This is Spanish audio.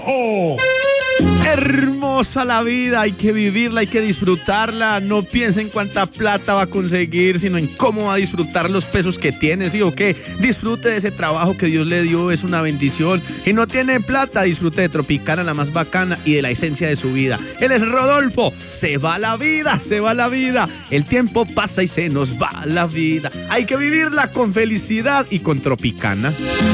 Hermosa la vida, hay que vivirla, hay que disfrutarla. No piense en cuánta plata va a conseguir, sino en cómo va a disfrutar los pesos que tiene, ¿sí o qué? Disfrute de ese trabajo que Dios le dio, es una bendición. Y no tiene plata, disfrute de Tropicana, la más bacana, y de la esencia de su vida. Él es Rodolfo. Se va la vida, se va la vida. El tiempo pasa y se nos va la vida. Hay que vivirla con felicidad y con Tropicana.